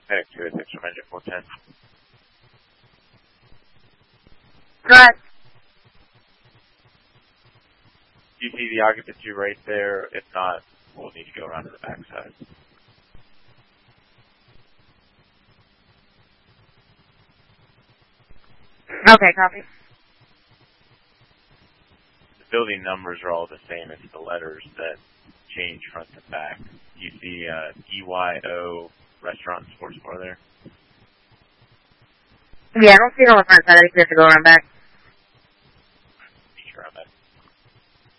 Heck, 286 from engine 410. Go ahead. Do you see the occupancy right there? If not, we'll need to go around to the backside. Okay, copy. The building numbers are all the same. It's the letters that change front to back. You see EYO Restaurant and Sports Bar there? Yeah, I don't see it on the front side. I just have to go around back.